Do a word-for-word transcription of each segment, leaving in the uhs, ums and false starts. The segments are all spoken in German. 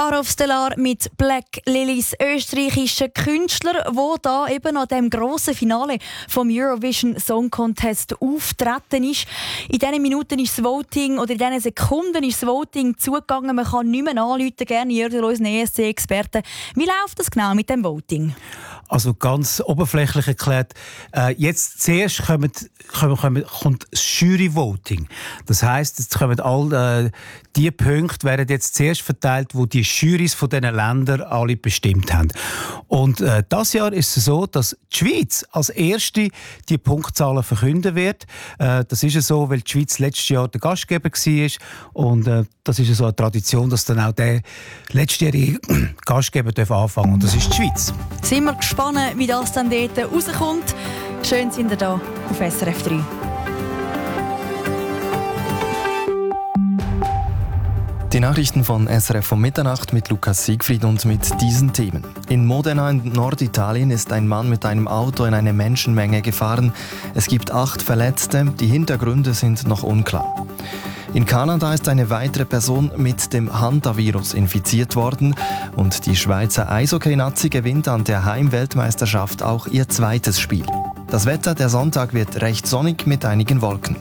Power of Stellar mit Black Lilies, österreichischen Künstler, wo da eben an dem grossen Finale vom Eurovision Song Contest auftreten ist. In diesen Minuten ist das Voting, oder in diesen Sekunden ist das Voting zugegangen. Man kann nicht mehr anrufen, gerne Jürgen, unseren E S C-Experten. Wie läuft das genau mit dem Voting? Also ganz oberflächlich erklärt, äh, jetzt zuerst kommt, kommt, kommt, kommt das Jury-Voting. Das heisst, jetzt kommen all äh, die Punkte werden jetzt zuerst verteilt, wo die Jurys von diesen Ländern alle bestimmt haben. Und äh, das Jahr ist es so, dass die Schweiz als erste die Punktzahlen verkünden wird. Äh, das ist ja so, weil die Schweiz letztes Jahr der Gastgeber war. Und äh, das ist ja so eine Tradition, dass dann auch der letztjährige Gastgeber anfangen darf. Und das ist die Schweiz. Sind wir gespannt, wie das dann dort rauskommt. Schön sind ihr da auf S R F drei. Die Nachrichten von S R F um Mitternacht mit Lukas Siegfried und mit diesen Themen. In Modena in Norditalien ist ein Mann mit einem Auto in eine Menschenmenge gefahren. Es gibt acht Verletzte, die Hintergründe sind noch unklar. In Kanada ist eine weitere Person mit dem Hantavirus infiziert worden und die Schweizer Eishockey-Nazi gewinnt an der Heimweltmeisterschaft auch ihr zweites Spiel. Das Wetter, der Sonntag wird recht sonnig mit einigen Wolken.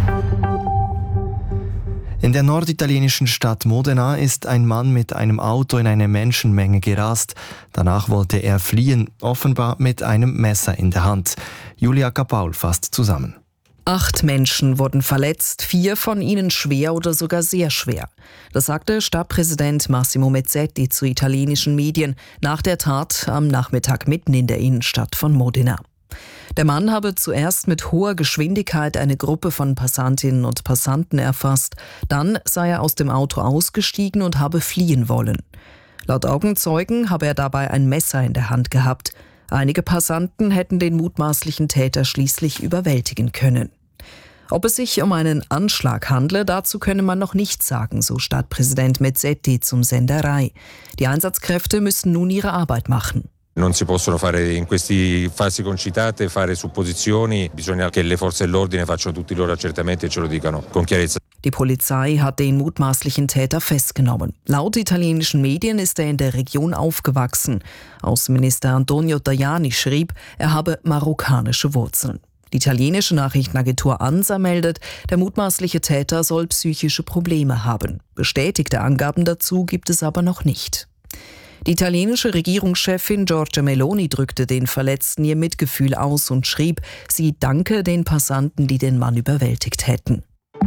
In der norditalienischen Stadt Modena ist ein Mann mit einem Auto in eine Menschenmenge gerast. Danach wollte er fliehen, offenbar mit einem Messer in der Hand. Julia Kapaul fasst zusammen. Acht Menschen wurden verletzt, vier von ihnen schwer oder sogar sehr schwer. Das sagte Stadtpräsident Massimo Mezzetti zu italienischen Medien nach der Tat am Nachmittag mitten in der Innenstadt von Modena. Der Mann habe zuerst mit hoher Geschwindigkeit eine Gruppe von Passantinnen und Passanten erfasst. Dann sei er aus dem Auto ausgestiegen und habe fliehen wollen. Laut Augenzeugen habe er dabei ein Messer in der Hand gehabt. Einige Passanten hätten den mutmaßlichen Täter schließlich überwältigen können. Ob es sich um einen Anschlag handle, dazu könne man noch nichts sagen, so Stadtpräsident Mezzetti zum Sender Rai. Die Einsatzkräfte müssen nun ihre Arbeit machen. Non si possono fare in queste fasi concitate fare supposizioni, bisogna che le forze dell'ordine facciano tutti i loro accertamenti e ce lo dicano con chiarezza. Die Polizei hat den mutmaßlichen Täter festgenommen. Laut italienischen Medien ist er in der Region aufgewachsen. Außenminister Antonio Tajani schrieb, er habe marokkanische Wurzeln. Die italienische Nachrichtenagentur ANSA meldet, der mutmaßliche Täter soll psychische Probleme haben. Bestätigte Angaben dazu gibt es aber noch nicht. Die italienische Regierungschefin Giorgia Meloni drückte den Verletzten ihr Mitgefühl aus und schrieb, sie danke den Passanten, die den Mann überwältigt hätten.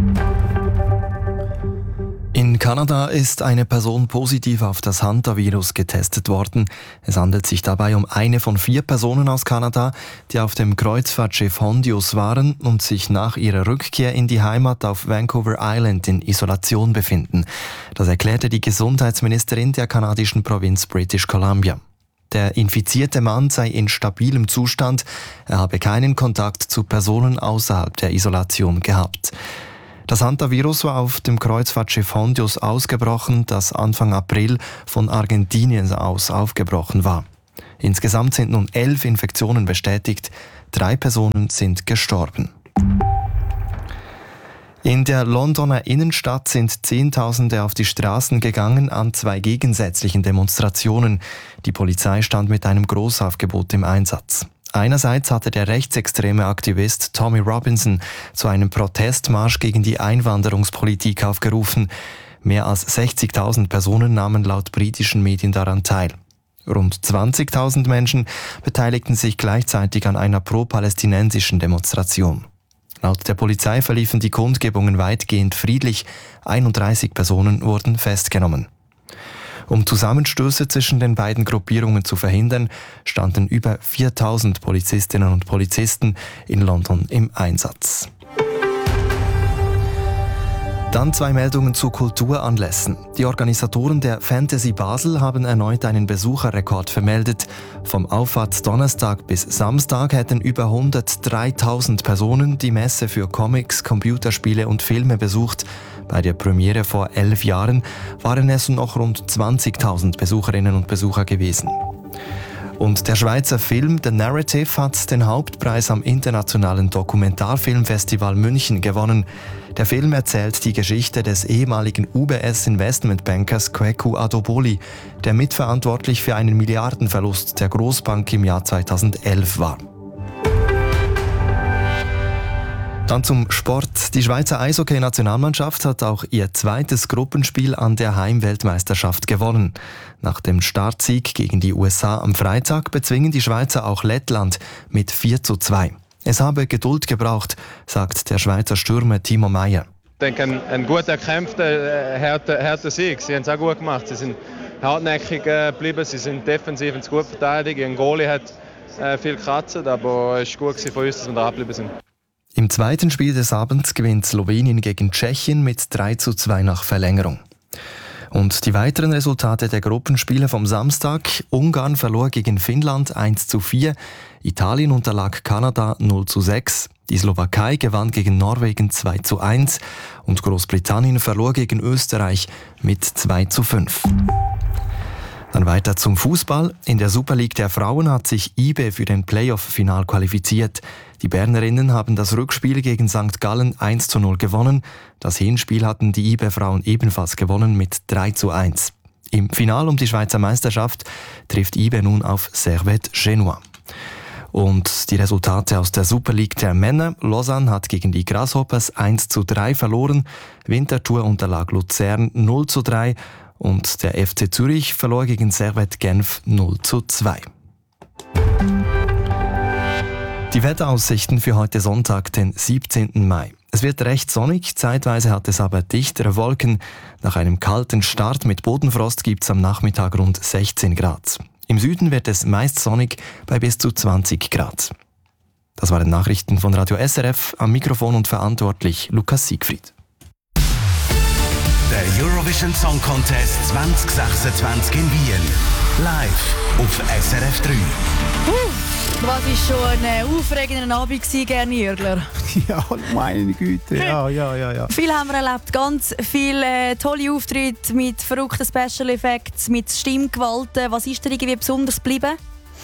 In Kanada ist eine Person positiv auf das Hantavirus getestet worden. Es handelt sich dabei um eine von vier Personen aus Kanada, die auf dem Kreuzfahrtschiff Hondius waren und sich nach ihrer Rückkehr in die Heimat auf Vancouver Island in Isolation befinden. Das erklärte die Gesundheitsministerin der kanadischen Provinz British Columbia. Der infizierte Mann sei in stabilem Zustand, er habe keinen Kontakt zu Personen außerhalb der Isolation gehabt. Das Hantavirus war auf dem Kreuzfahrtschiff Hondius ausgebrochen, das Anfang April von Argentinien aus aufgebrochen war. Insgesamt sind nun elf Infektionen bestätigt, drei Personen sind gestorben. In der Londoner Innenstadt sind Zehntausende auf die Straßen gegangen an zwei gegensätzlichen Demonstrationen. Die Polizei stand mit einem Großaufgebot im Einsatz. Einerseits hatte der rechtsextreme Aktivist Tommy Robinson zu einem Protestmarsch gegen die Einwanderungspolitik aufgerufen. Mehr als sechzigtausend Personen nahmen laut britischen Medien daran teil. Rund zwanzigtausend Menschen beteiligten sich gleichzeitig an einer pro-palästinensischen Demonstration. Laut der Polizei verliefen die Kundgebungen weitgehend friedlich. einunddreißig Personen wurden festgenommen. Um Zusammenstöße zwischen den beiden Gruppierungen zu verhindern, standen über viertausend Polizistinnen und Polizisten in London im Einsatz. Dann zwei Meldungen zu Kulturanlässen. Die Organisatoren der Fantasy Basel haben erneut einen Besucherrekord vermeldet. Vom Auffahrtsdonnerstag bis Samstag hätten über hundertdreitausend Personen die Messe für Comics, Computerspiele und Filme besucht. Bei der Premiere vor elf Jahren waren es noch rund zwanzigtausend Besucherinnen und Besucher gewesen. Und der Schweizer Film The Narrative hat den Hauptpreis am Internationalen Dokumentarfilmfestival München gewonnen. Der Film erzählt die Geschichte des ehemaligen U B S-Investmentbankers Kweku Adoboli, der mitverantwortlich für einen Milliardenverlust der Großbank im Jahr zweitausendelf war. Dann zum Sport. Die Schweizer Eishockey-Nationalmannschaft hat auch ihr zweites Gruppenspiel an der Heimweltmeisterschaft gewonnen. Nach dem Startsieg gegen die U S A am Freitag bezwingen die Schweizer auch Lettland mit vier zu zwei. Es habe Geduld gebraucht, sagt der Schweizer Stürmer Timo Meyer. Ich denke, ein, ein gut erkämpfter, harter, harter Sieg. Sie haben es auch gut gemacht. Sie sind hartnäckig geblieben, sie sind defensiv und gut verteidigt. Ein Goalie hat äh, viel gekratzt, aber es war gut von uns, dass wir da geblieben sind. Im zweiten Spiel des Abends gewinnt Slowenien gegen Tschechien mit drei zu zwei nach Verlängerung. Und die weiteren Resultate der Gruppenspiele vom Samstag: Ungarn verlor gegen Finnland eins zu vier, Italien unterlag Kanada null zu sechs, die Slowakei gewann gegen Norwegen zwei zu eins und Großbritannien verlor gegen Österreich mit zwei zu fünf. Dann weiter zum Fußball. In der Super League der Frauen hat sich I B E für den Playoff-Final qualifiziert. Die Bernerinnen haben das Rückspiel gegen Sankt Gallen eins zu null gewonnen. Das Hinspiel hatten die I B E-Frauen ebenfalls gewonnen mit drei zu eins. Im Finale um die Schweizer Meisterschaft trifft I B E nun auf Servette Genua. Und die Resultate aus der Super League der Männer. Lausanne hat gegen die Grasshoppers eins zu drei verloren. Winterthur unterlag Luzern null zu drei. Und der F C Zürich verlor gegen Servette Genf null zu zwei. Die Wetteraussichten für heute Sonntag, den siebzehnten Mai. Es wird recht sonnig, zeitweise hat es aber dichtere Wolken. Nach einem kalten Start mit Bodenfrost gibt es am Nachmittag rund sechzehn Grad. Im Süden wird es meist sonnig bei bis zu zwanzig Grad. Das waren Nachrichten von Radio S R F, am Mikrofon und verantwortlich Lukas Siegfried. Der Eurovision Song Contest zwanzig sechsundzwanzig in Wien. Live auf S R F drei. Uh, was war schon ein aufregender Abend gewesen, Gerni Jürgler? Ja, meine Güte, ja, ja, ja, ja. Viel haben wir erlebt, ganz viele äh, tolle Auftritte mit verrückten Special Effects, mit Stimmgewalten. Was ist dir irgendwie besonders geblieben?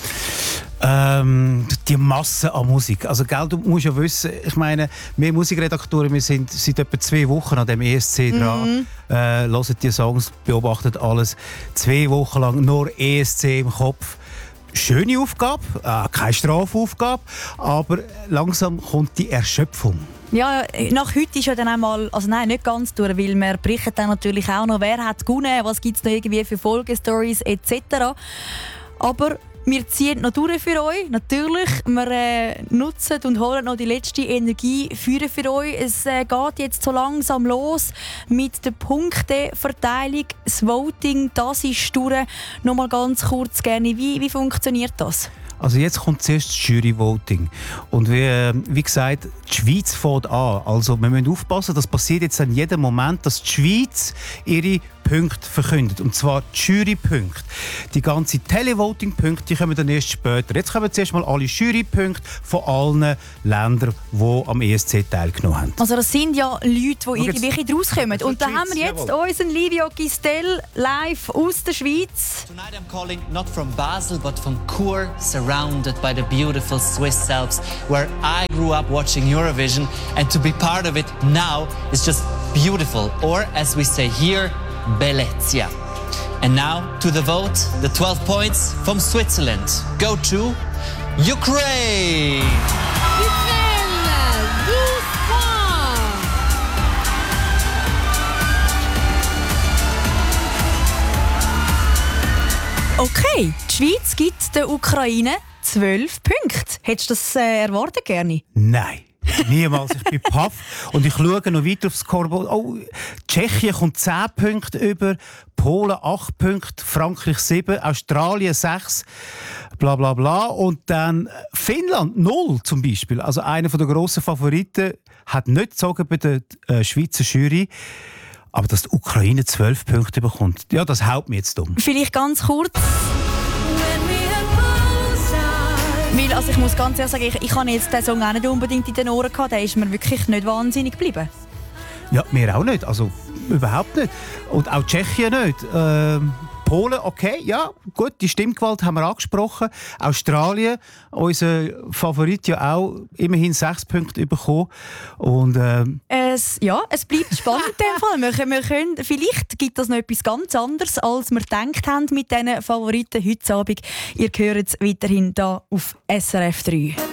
Ähm, die Masse an Musik. Also, gell, du musst ja wissen, ich meine, wir Musikredakteure, wir sind seit etwa zwei Wochen an dem E S C dran, mhm. äh, hören die Songs, beobachten alles. Zwei Wochen lang nur E S C im Kopf. Schöne Aufgabe, äh, keine Strafaufgabe, aber langsam kommt die Erschöpfung. Ja, nach heute ist ja dann einmal, also nein, nicht ganz durch, weil wir berichten dann natürlich auch noch, wer hat gewonnen, was gibt es noch irgendwie für Folgestories et cetera. Aber wir ziehen noch durch für euch, natürlich. Wir äh, nutzen und holen noch die letzte Energie für, für euch. Es äh, geht jetzt so langsam los mit der Punkteverteilung. Das Voting, das ist durch. Noch mal ganz kurz gerne, wie, wie funktioniert das? Also jetzt kommt zuerst das Jury-Voting. Und wie, wie gesagt, die Schweiz fängt an. Also wir müssen aufpassen, das passiert jetzt in jedem Moment, dass die Schweiz ihre Punkte verkündet. Und zwar die Jury-Punkte. Die ganzen Televoting-Punkte, die kommen dann erst später. Jetzt kommen zuerst mal alle Jury-Punkte von allen Ländern, die am E S C teilgenommen haben. Also das sind ja Leute, die irgendwie rauskommen. Und da haben wir jetzt jawohl. unseren Livio Gistel live aus der Schweiz. Tonight I'm calling not from Basel, but from Chur, surrounded by the beautiful Swiss Alps, where I grew up watching Eurovision, and to be part of it now is just beautiful, or as we say here, Bellezia. And now to the vote, the twelve points from Switzerland go to Ukraine. Okay, die Schweiz gibt der Ukraine zwölf Punkte. Hättest du das äh, erwartet, gerne? Nein. Niemals. Ich bin paff. Und ich schaue noch weiter aufs Scoreboard. Oh, Tschechien kommt zehn Punkte über, Polen acht Punkte, Frankreich sieben, Australien sechs, bla bla bla. Und dann Finnland null zum Beispiel. Also einer der grossen Favoriten hat nicht gezogen bei der äh, Schweizer Jury. Aber dass die Ukraine zwölf Punkte bekommt, ja, das haut mich jetzt um. Vielleicht ganz kurz. Weil, also ich muss ganz ehrlich sagen, ich, ich habe jetzt den Song auch nicht unbedingt in den Ohren gehabt. Der ist mir wirklich nicht wahnsinnig geblieben. Ja, mir auch nicht. Also überhaupt nicht. Und auch Tschechien nicht. Ähm, Polen, okay, ja, gut, die Stimmgewalt haben wir angesprochen. Australien, unser Favorit ja auch immerhin sechs Punkte bekommen. Und, ähm es, ja, es bleibt spannend in dem Fall. Wir, wir können, vielleicht gibt das noch etwas ganz anderes, als wir gedacht haben mit diesen Favoriten heute Abend. Ihr hört es weiterhin hier auf S R F drei.